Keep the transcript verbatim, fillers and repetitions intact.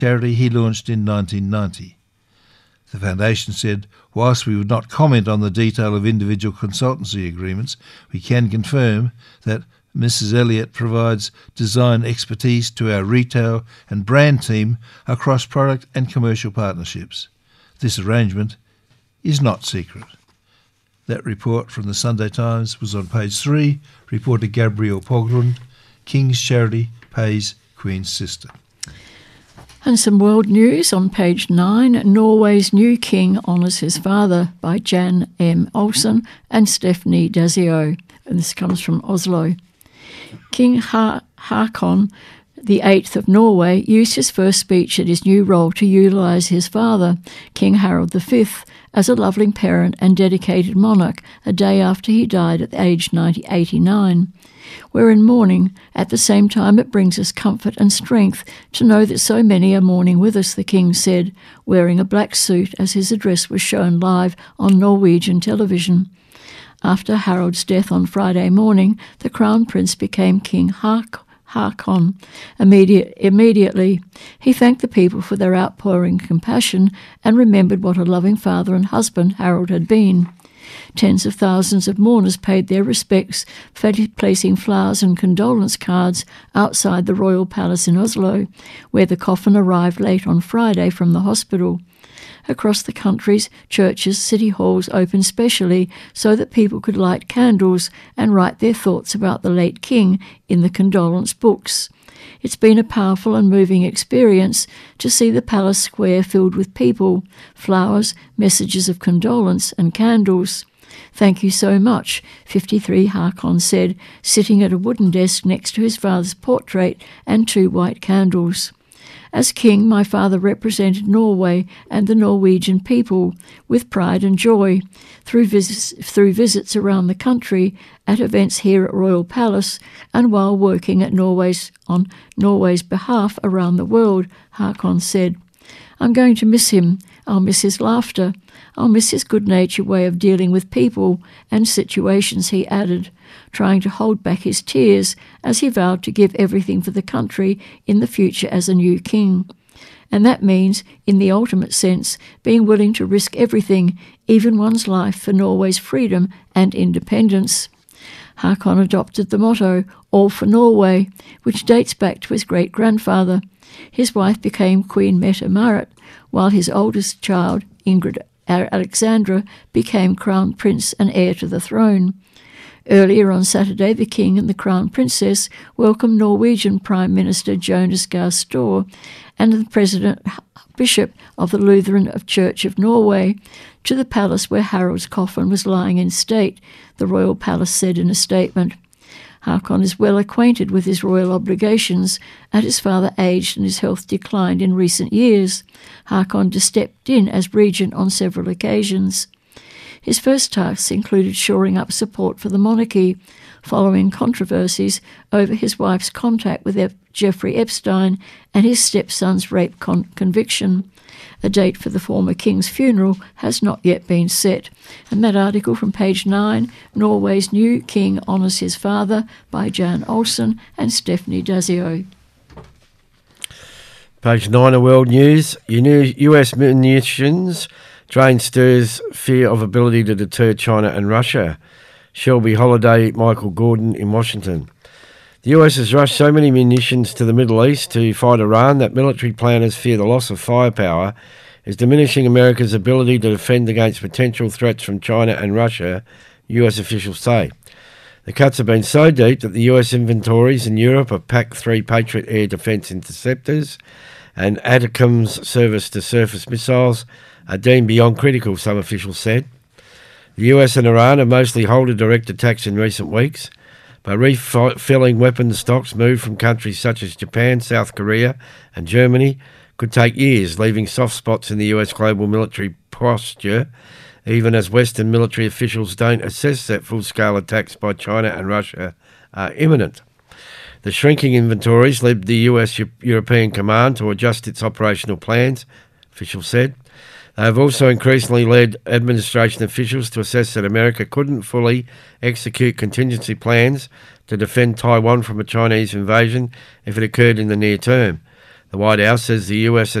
charity he launched in nineteen ninety. The foundation said, whilst we would not comment on the detail of individual consultancy agreements, we can confirm that Missus Elliott provides design expertise to our retail and brand team across product and commercial partnerships. This arrangement is not secret. That report from the Sunday Times was on page three. Reporter Gabrielle Pogrund. King's Charity pays Queen's sister. And some world news on page nine. Norway's new king honours his father by Jan M. Olsen and Stephanie Dazio. And this comes from Oslo. King ha- Haakon the eighth of Norway used his first speech at his new role to utilise his father, King Harald the fifth, as a loving parent and dedicated monarch a day after he died at age eighty-nine. We're in mourning. At the same time, it brings us comfort and strength to know that so many are mourning with us, the king said, wearing a black suit as his address was shown live on Norwegian television. After Harald's death on Friday morning, the Crown Prince became King Haakon. Haakon. Immediate, immediately, he thanked the people for their outpouring compassion and remembered what a loving father and husband Harald had been. Tens of thousands of mourners paid their respects, placing flowers and condolence cards outside the royal palace in Oslo, where the coffin arrived late on Friday from the hospital. Across the countries, churches, city halls opened specially so that people could light candles and write their thoughts about the late king in the condolence books. It's been a powerful and moving experience to see the palace square filled with people, flowers, messages of condolence and candles. Thank you so much, fifty-three Haakon said, sitting at a wooden desk next to his father's portrait and two white candles. As king, my father represented Norway and the Norwegian people with pride and joy through visits, through visits around the country, at events here at Royal Palace, and while working at Norway's on Norway's behalf around the world, Haakon said. I'm going to miss him. I'll miss his laughter. I'll miss his good-natured way of dealing with people and situations, he added, trying to hold back his tears as he vowed to give everything for the country in the future as a new king. And that means, in the ultimate sense, being willing to risk everything, even one's life, for Norway's freedom and independence. Haakon adopted the motto, All for Norway, which dates back to his great-grandfather. His wife became Queen Mette-Marit, while his oldest child, Ingrid Alexandra, became Crown Prince and heir to the throne. Earlier on Saturday, the King and the Crown Princess welcomed Norwegian Prime Minister Jonas Gahr Store and the President Bishop of the Lutheran of Church of Norway to the palace where Harald's coffin was lying in state, the royal palace said in a statement. Haakon is well acquainted with his royal obligations, as his father aged and his health declined in recent years. Haakon stepped in as regent on several occasions. His first tasks included shoring up support for the monarchy, following controversies over his wife's contact with Jeffrey Epstein and his stepson's rape con- conviction. A date for the former king's funeral has not yet been set. And that article from page nine, Norway's new king honours his father, by Jan Olsen and Stephanie Dazio. Page nine of World News. U S munitions drain stirs fear of ability to deter China and Russia. Shelby Holiday, Michael Gordon in Washington. The U S has rushed so many munitions to the Middle East to fight Iran that military planners fear the loss of firepower is diminishing America's ability to defend against potential threats from China and Russia, U S officials say. The cuts have been so deep that the U S inventories in Europe of P A C three Patriot air defence interceptors and ATACMS surface-to-surface missiles are deemed beyond critical, some officials said. The U S and Iran have mostly halted direct attacks in recent weeks, but refilling weapons stocks moved from countries such as Japan, South Korea and Germany could take years, leaving soft spots in the U S global military posture, even as Western military officials don't assess that full-scale attacks by China and Russia are imminent. The shrinking inventories led the U S European Command to adjust its operational plans, officials said. They have also increasingly led administration officials to assess that America couldn't fully execute contingency plans to defend Taiwan from a Chinese invasion if it occurred in the near term. The White House says the U S